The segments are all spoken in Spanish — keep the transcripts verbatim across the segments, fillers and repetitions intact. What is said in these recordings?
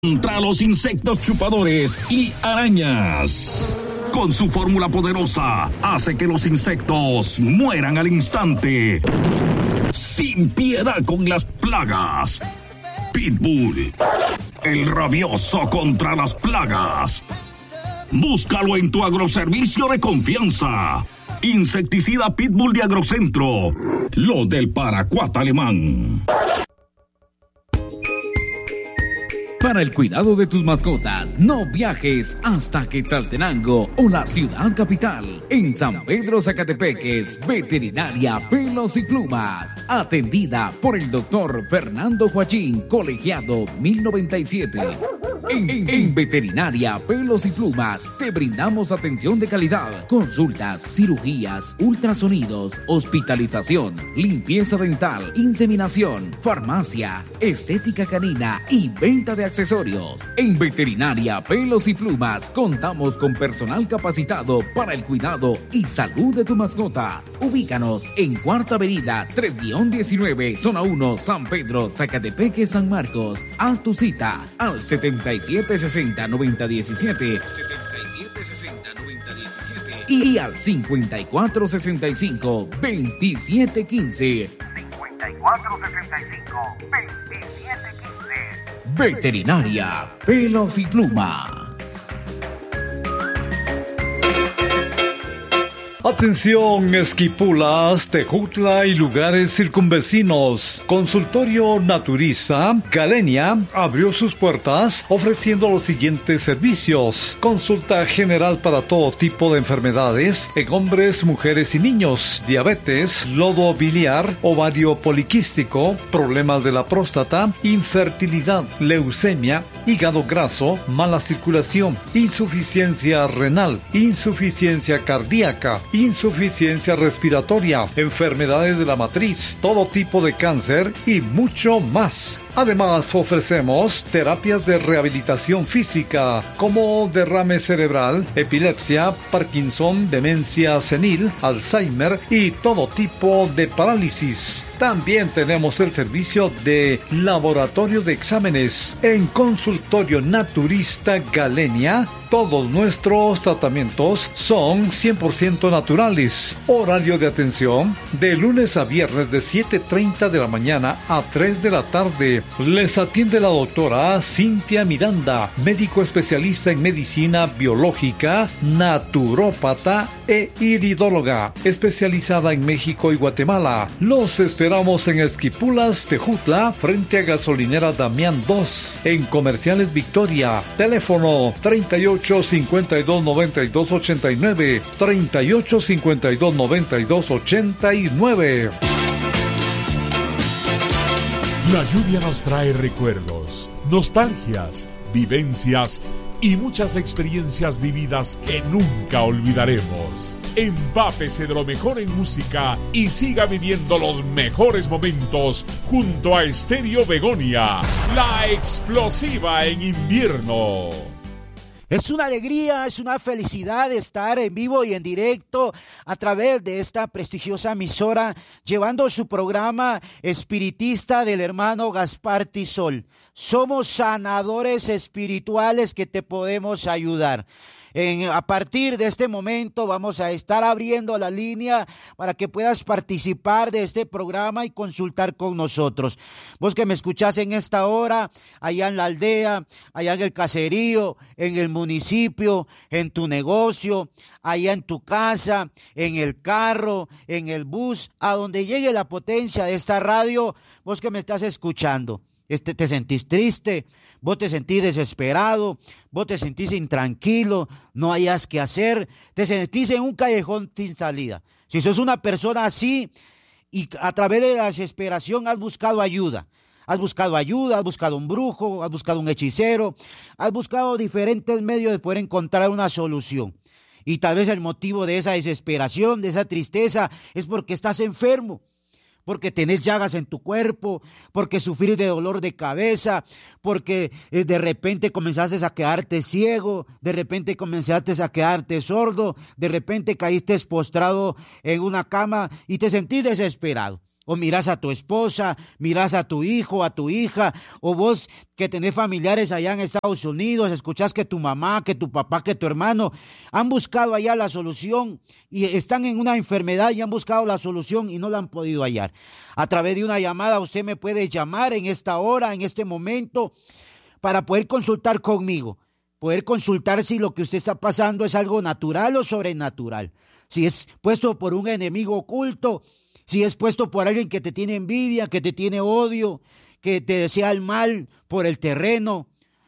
Contra los insectos chupadores y arañas. Con su fórmula poderosa, hace que los insectos mueran al instante. Sin piedad con las plagas. Pitbull, el rabioso contra las plagas. Búscalo en tu agroservicio de confianza. Insecticida Pitbull de Agrocentro. Lo del paracuat alemán. Para el cuidado de tus mascotas, no viajes hasta Quetzaltenango o la ciudad capital. En San Pedro Zacatepeques, Veterinaria Pelos y Plumas. Atendida por el doctor Fernando Joachín, colegiado mil noventa y siete. En, en, en Veterinaria Pelos y Plumas te brindamos atención de calidad, consultas, cirugías, ultrasonidos, hospitalización, limpieza dental, inseminación, farmacia, estética canina y venta de accesorios. En Veterinaria Pelos y Plumas contamos con personal capacitado para el cuidado y salud de tu mascota. Ubícanos en Cuarta Avenida tres diecinueve, Zona uno, San Pedro, Zacatepeque, San Marcos. Haz tu cita al setenta y siete sesenta, noventa diecisiete, setenta y siete sesenta, noventa diecisiete y al cincuenta y cuatro sesenta y cinco, veintisiete quince. cincuenta y cuatro sesenta y cinco, veintisiete quince. Veterinaria Pelos y Plumas. Atención, Esquipulas, Tejutla y lugares circunvecinos. Consultorio Naturista Galenia abrió sus puertas ofreciendo los siguientes servicios: consulta general para todo tipo de enfermedades en hombres, mujeres y niños, diabetes, lodo biliar, ovario poliquístico, problemas de la próstata, infertilidad, leucemia, hígado graso, mala circulación, insuficiencia renal, insuficiencia cardíaca, insuficiencia respiratoria, enfermedades de la matriz, todo tipo de cáncer y mucho más. Además, ofrecemos terapias de rehabilitación física como derrame cerebral, epilepsia, Parkinson, demencia senil, Alzheimer y todo tipo de parálisis. También tenemos el servicio de laboratorio de exámenes. En Consultorio Naturista Galenia, todos nuestros tratamientos son cien por ciento naturales. Horario de atención de lunes a viernes de siete treinta de la mañana a tres de la tarde. Les atiende la doctora Cintia Miranda, médico especialista en medicina biológica, naturópata e iridóloga, especializada en México y Guatemala. Los esperamos en Esquipulas, Tejutla, frente a Gasolinera Damián dos, en Comerciales Victoria. Teléfono treinta y ocho, cincuenta y dos, noventa y dos, ochenta y nueve, treinta y ocho, cincuenta y dos, noventa y dos, ochenta y nueve. La lluvia nos trae recuerdos, nostalgias, vivencias y muchas experiencias vividas que nunca olvidaremos. Empápese de lo mejor en música y siga viviendo los mejores momentos junto a Estéreo Begonia, la explosiva en invierno. Es una alegría, es una felicidad estar en vivo y en directo a través de esta prestigiosa emisora, llevando su programa espiritista del hermano Gaspar Tizol. Somos sanadores espirituales que te podemos ayudar. En, a partir de este momento vamos a estar abriendo la línea para que puedas participar de este programa y consultar con nosotros. Vos que me escuchás en esta hora, allá en la aldea, allá en el caserío, en el municipio, en tu negocio, allá en tu casa, en el carro, en el bus, a donde llegue la potencia de esta radio, vos que me estás escuchando. Este, te sentís triste, vos te sentís desesperado, vos te sentís intranquilo, no hayas qué hacer, te sentís en un callejón sin salida. Si sos una persona así y a través de la desesperación has buscado ayuda, has buscado ayuda, has buscado un brujo, has buscado un hechicero, has buscado diferentes medios de poder encontrar una solución. Y tal vez el motivo de esa desesperación, de esa tristeza, es porque estás enfermo. Porque tenés llagas en tu cuerpo, porque sufrís de dolor de cabeza, porque eh, de repente comenzaste a quedarte ciego, de repente comenzaste a quedarte sordo, de repente caíste postrado en una cama y te sentís desesperado. O miras a tu esposa, miras a tu hijo, a tu hija, o vos que tenés familiares allá en Estados Unidos, escuchás que tu mamá, que tu papá, que tu hermano han buscado allá la solución y están en una enfermedad y han buscado la solución y no la han podido hallar. A través de una llamada usted me puede llamar en esta hora, en este momento, para poder consultar conmigo, poder consultar si lo que usted está pasando es algo natural o sobrenatural, si es puesto por un enemigo oculto, si es puesto por alguien que te tiene envidia, que te tiene odio, que te desea el mal por el terreno,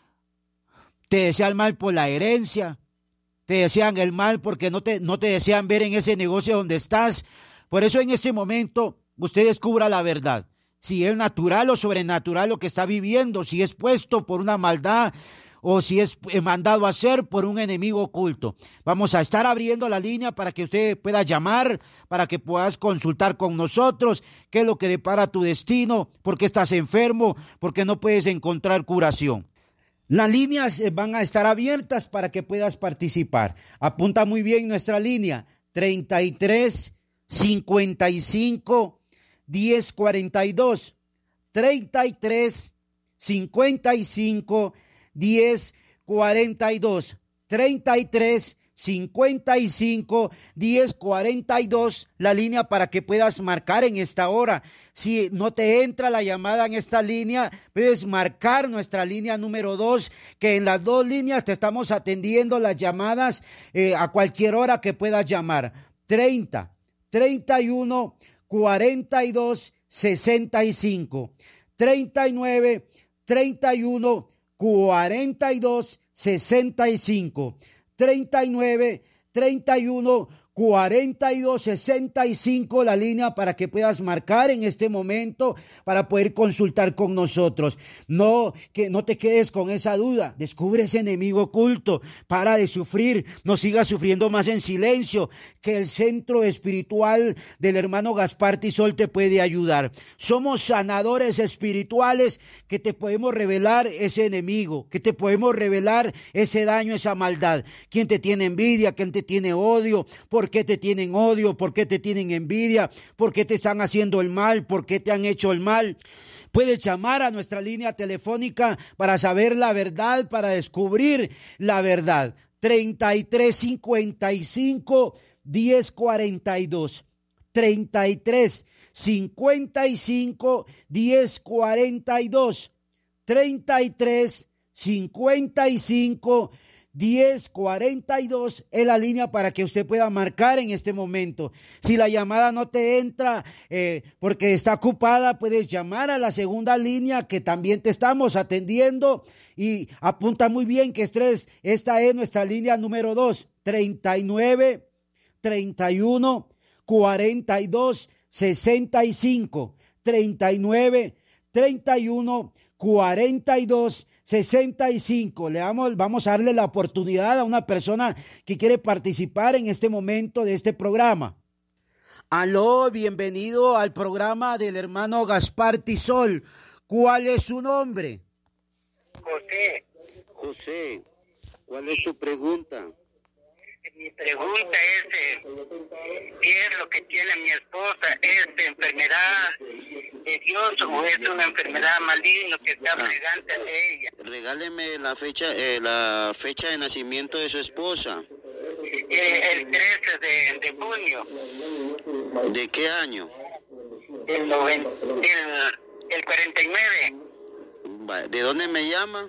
te desea el mal por la herencia, te desean el mal porque no te, no te desean ver en ese negocio donde estás. Por eso en este momento usted descubra la verdad, si es natural o sobrenatural lo que está viviendo, si es puesto por una maldad o si es mandado a hacer por un enemigo oculto. Vamos a estar abriendo la línea para que usted pueda llamar, para que puedas consultar con nosotros qué es lo que depara tu destino, por qué estás enfermo, por qué no puedes encontrar curación. Las líneas van a estar abiertas para que puedas participar. Apunta muy bien nuestra línea, treinta y tres, cincuenta y cinco, diez, cuarenta y dos, treinta y tres, cincuenta y cinco, diez, cuarenta y dos, treinta y tres, cincuenta y cinco, diez, cuarenta y dos, la línea para que puedas marcar en esta hora. Si no te entra la llamada en esta línea, puedes marcar nuestra línea número dos, que en las dos líneas te estamos atendiendo las llamadas eh, a cualquier hora que puedas llamar. treinta, treinta y uno, cuarenta y dos, sesenta y cinco, treinta y nueve, treinta y uno, cuarenta y dos, sesenta y cinco, treinta y nueve, treinta y uno, cuarenta y dos, sesenta y cinco, la línea para que puedas marcar en este momento para poder consultar con nosotros. No, que no te quedes con esa duda, descubre ese enemigo oculto, para de sufrir, no sigas sufriendo más en silencio, que el centro espiritual del hermano Gaspar Tizol te puede ayudar. Somos sanadores espirituales que te podemos revelar ese enemigo, que te podemos revelar ese daño, esa maldad. ¿Quién te tiene envidia? ¿Quién te tiene odio? ¿Por qué te tienen odio? ¿Por qué te tienen envidia? ¿Por qué te están haciendo el mal? ¿Por qué te han hecho el mal? Puedes llamar a nuestra línea telefónica para saber la verdad, para descubrir la verdad. treinta y tres, cincuenta y cinco, diez, cuarenta y dos. treinta y tres, cincuenta y cinco, diez, cuarenta y dos. treinta y tres, cincuenta y cinco, diez, cuarenta y dos es la línea para que usted pueda marcar en este momento. Si la llamada no te entra eh, porque está ocupada, puedes llamar a la segunda línea que también te estamos atendiendo, y apunta muy bien que estés, esta es nuestra línea número dos, treinta y nueve, treinta y uno, cuarenta y dos, sesenta y cinco, treinta y nueve, treinta y uno, cuarenta y dos, sesenta y cinco. Le damos, vamos a darle la oportunidad a una persona que quiere participar en este momento de este programa. Aló, bienvenido al programa del hermano Gaspar Tizol. ¿Cuál es su nombre? José. José, ¿cuál es tu pregunta? Mi pregunta es, eh, ¿qué es lo que tiene mi esposa? ¿Es de enfermedad de Dios o es una enfermedad maligna que está fregante de ella? Regáleme la fecha, eh, la fecha de nacimiento de su esposa. Eh, el trece de, de junio. ¿De qué año? Del, noven, del, del cuarenta y nueve. ¿De dónde me llama?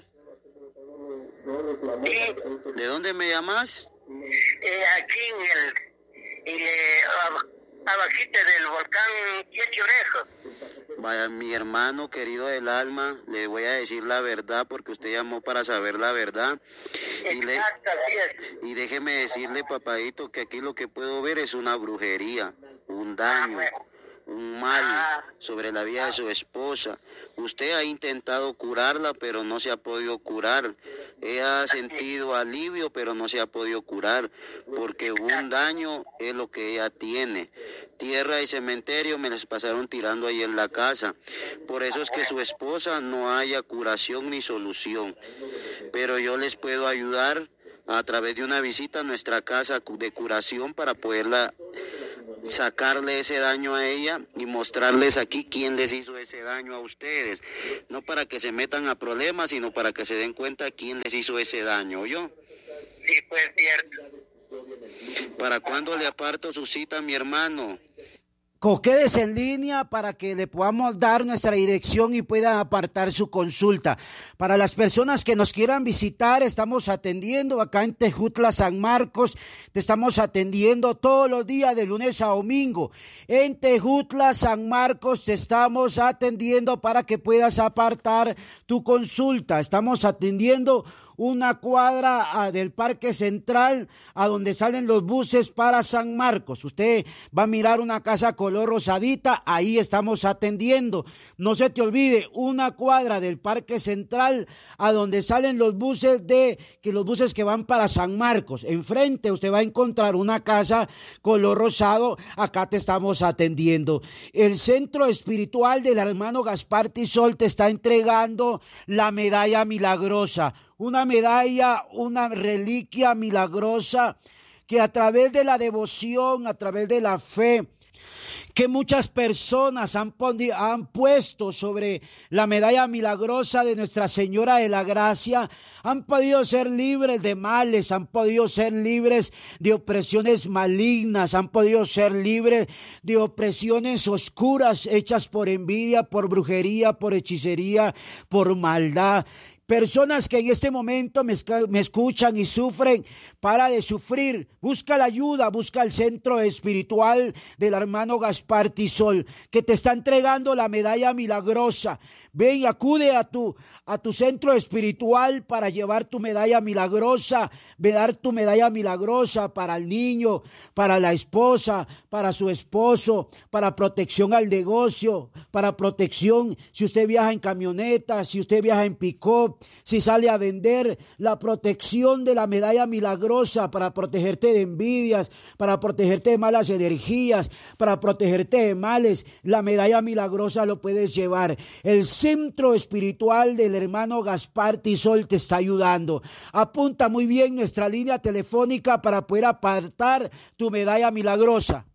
¿Sí? ¿De dónde me llamas? Eh, aquí en el, en el abajito del volcán Siete Orejas. Vaya, mi hermano querido del alma, le voy a decir la verdad porque usted llamó para saber la verdad. Y, le, Exacto, así es. y déjeme decirle, papadito, que aquí lo que puedo ver es una brujería, un daño, un mal sobre la vida de su esposa. Usted ha intentado curarla, pero no se ha podido curar. Ella ha sentido alivio, pero no se ha podido curar, porque un daño es lo que ella tiene. Tierra y cementerio me les pasaron tirando ahí en la casa. Por eso es que su esposa no haya curación ni solución. Pero yo les puedo ayudar a través de una visita a nuestra casa de curación para poderla sacarle ese daño a ella y mostrarles aquí quién les hizo ese daño a ustedes. No para que se metan a problemas, sino para que se den cuenta quién les hizo ese daño, ¿oyó? Sí, pues cierto. ¿Para cuándo le aparto su cita, mi hermano? Quédese en línea para que le podamos dar nuestra dirección y pueda apartar su consulta. Para las personas que nos quieran visitar, estamos atendiendo acá en Tejutla, San Marcos. Te estamos atendiendo todos los días de lunes a domingo. En Tejutla, San Marcos, te estamos atendiendo para que puedas apartar tu consulta. Estamos atendiendo una cuadra a, del Parque Central, a donde salen los buses para San Marcos. Usted va a mirar una casa color rosadita, ahí estamos atendiendo. No se te olvide, una cuadra del Parque Central, a donde salen los buses de que los buses que van para San Marcos. Enfrente usted va a encontrar una casa color rosado, acá te estamos atendiendo. El Centro Espiritual del hermano Gaspar Tisol te está entregando la medalla milagrosa. Una medalla, una reliquia milagrosa que a través de la devoción, a través de la fe, que muchas personas han, han puesto sobre la medalla milagrosa de Nuestra Señora de la Gracia, han podido ser libres de males, han podido ser libres de opresiones malignas, han podido ser libres de opresiones oscuras hechas por envidia, por brujería, por hechicería, por maldad. Personas que en este momento me, me escuchan y sufren, para de sufrir, busca la ayuda, busca el centro espiritual del hermano Gaspar Tisol, que te está entregando la medalla milagrosa. Ven y acude a tu, a tu centro espiritual para llevar tu medalla milagrosa, dar tu medalla milagrosa para el niño, para la esposa, para su esposo, para protección al negocio, para protección si usted viaja en camioneta, si usted viaja en pick-up, si sale a vender, la protección de la medalla milagrosa para protegerte de envidias, para protegerte de malas energías, para protegerte de males. La medalla milagrosa lo puedes llevar. El centro espiritual del hermano Gaspar Tisol te está ayudando. Apunta muy bien nuestra línea telefónica para poder apartar tu medalla milagrosa.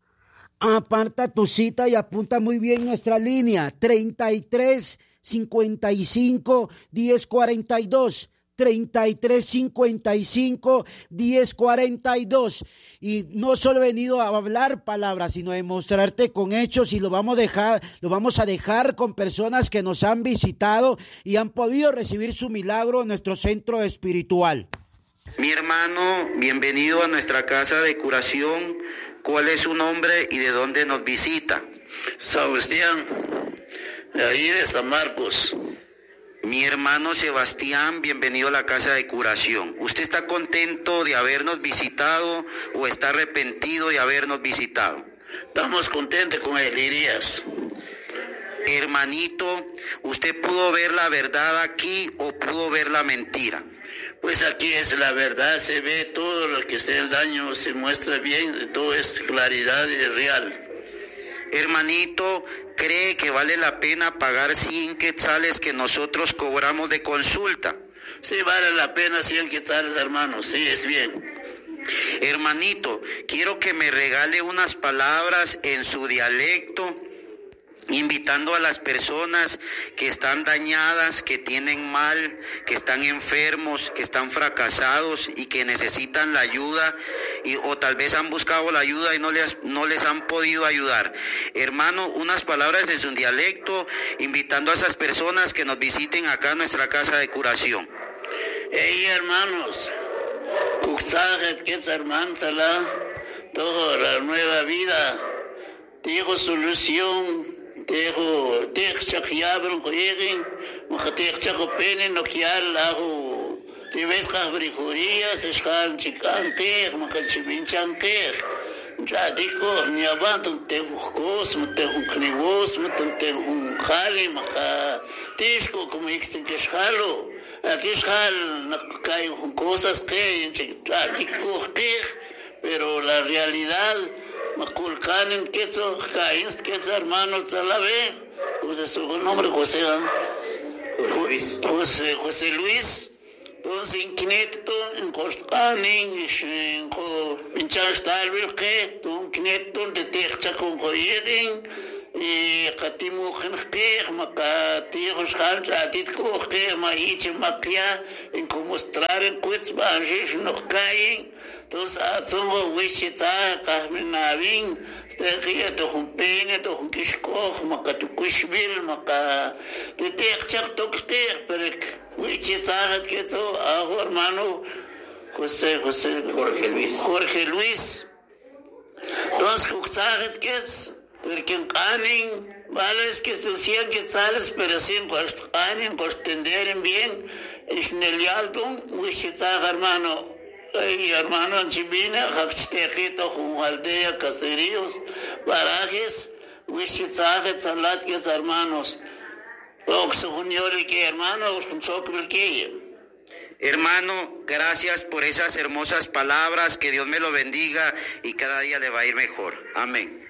Aparta tu cita y apunta muy bien nuestra línea treinta y tres cincuenta y cinco diez cuarenta y dos, treinta y tres cincuenta y cinco diez cuarenta y dos. Y no solo he venido a hablar palabras, sino a demostrarte con hechos, y lo vamos a dejar, lo vamos a dejar con personas que nos han visitado y han podido recibir su milagro en nuestro centro espiritual. Mi hermano, bienvenido a nuestra casa de curación. ¿Cuál es su nombre y de dónde nos visita? Sebastián, de ahí de San Marcos. Mi hermano Sebastián, bienvenido a la casa de curación. ¿Usted está contento de habernos visitado o está arrepentido de habernos visitado? Estamos contentos con él, Elías. Hermanito, ¿usted pudo ver la verdad aquí o pudo ver la mentira? Pues aquí es la verdad, se ve todo lo que sea el daño, se muestra bien, todo es claridad y real. Hermanito, ¿cree que vale la pena pagar cien quetzales que nosotros cobramos de consulta? Sí, vale la pena cien quetzales, hermano, sí, es bien. Hermanito, quiero que me regale unas palabras en su dialecto, invitando a las personas que están dañadas, que tienen mal, que están enfermos, que están fracasados y que necesitan la ayuda, y, o tal vez han buscado la ayuda y no les, no les han podido ayudar. Hermano, unas palabras en su dialecto, invitando a esas personas que nos visiten acá en nuestra casa de curación. Hey, hermanos, Cuxajet, que es hermano, toda la nueva vida, digo solución. Tejo, tejo chakyabron koyegin, mojatech chakopenen nokial lago. Te ves cabrijurías, escal chican tej, macachibinchan tej. Ya digo, ni avanto tejo cos, tejo knibos, tejo jali, maca tisco como existen que escalo. Aquí escal, no caen cosas que, ya digo, pero la realidad. Maculcanen quetzal, caín quetzal, hermano, talabe. ¿Cómo es su nombre? José, José, José Luis. Entonces, en Kineto, en Costcaning, en Pinchastalvilke, en Kineto, de Techa con Coyedin, y Katimujen Kej, Macatijos Hans, Atitko, que Maiche Makia, en Comostrar en Kutzban, no caen. Entonces, a Zongo Wishita, Kahminavin, Stegia, Tohumpene, Tohunkishkoch, Makatukushvil, Maka, de Techak Tokter, Perek, Wishita, Keto, a hermano José, José, Jorge Luis. Jorge Luis. Entonces, Kuxaget Kets, porque en Canin, vales que se decían que sales, pero sin Canin, costenderen bien, es Nelialdon, Wishita, hermano. Y hermano Chibina, Haxtequito, Aldea, Caseríos, Barajes, Wishizaje, Salatques, hermanos. Oxujuniori, que hermanos, con Socrilquilla. Hermano, gracias por esas hermosas palabras, que Dios me lo bendiga y cada día le va a ir mejor. Amén.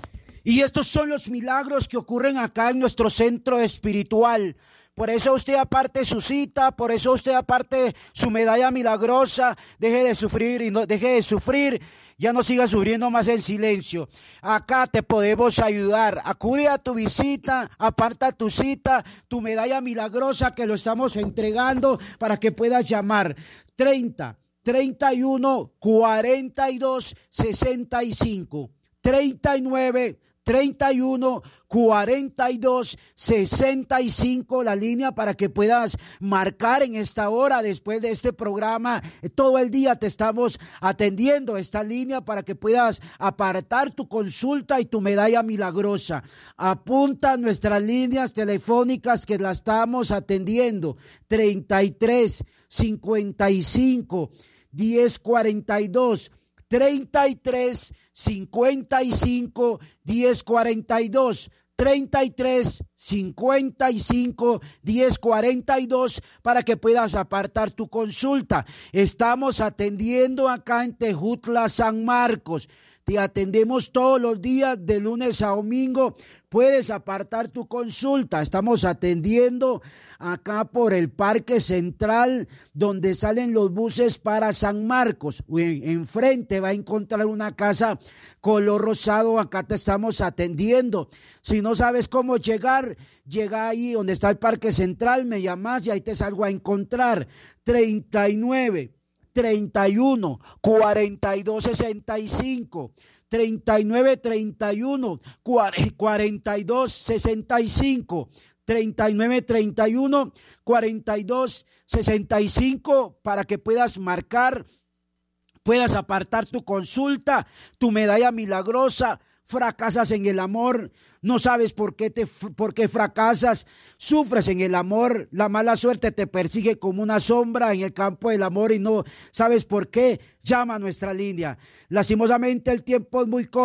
Y estos son los milagros que ocurren acá en nuestro centro espiritual. Por eso usted aparte su cita, por eso usted aparte su medalla milagrosa, deje de sufrir y no deje de sufrir, ya no siga sufriendo más en silencio. Acá te podemos ayudar. Acude a tu visita, aparta tu cita, tu medalla milagrosa que lo estamos entregando para que puedas llamar treinta, treinta y uno, cuarenta y dos, sesenta y cinco, treinta y nueve, treinta y uno, cuarenta y dos, sesenta y cinco, la línea para que puedas marcar en esta hora después de este programa. Todo el día te estamos atendiendo esta línea para que puedas apartar tu consulta y tu medalla milagrosa. Apunta nuestras líneas telefónicas que la estamos atendiendo: treinta y tres, cincuenta y cinco, diez cuarenta y dos, treinta y tres, cincuenta y cinco, diez cuarenta y dos, treinta y tres, cincuenta y cinco, diez cuarenta y dos, para que puedas apartar tu consulta. Estamos atendiendo acá en Tejutla, San Marcos. Te atendemos todos los días de lunes a domingo. Puedes apartar tu consulta. Estamos atendiendo acá por el Parque Central, donde salen los buses para San Marcos. Enfrente va a encontrar una casa color rosado. Acá te estamos atendiendo. Si no sabes cómo llegar, llega ahí donde está el Parque Central, me llamas y ahí te salgo a encontrar. treinta y nueve, treinta y uno, cuarenta y dos, sesenta y cinco, treinta y nueve, treinta y uno, cuarenta y dos, sesenta y cinco, treinta y nueve, treinta y uno, cuarenta y dos, sesenta y cinco, para que puedas marcar, puedas apartar tu consulta, tu medalla milagrosa. Fracasas en el amor, no sabes por qué te por qué fracasas, sufres en el amor, la mala suerte te persigue como una sombra en el campo del amor y no sabes por qué. Llama a nuestra línea. Lastimosamente el tiempo es muy corto.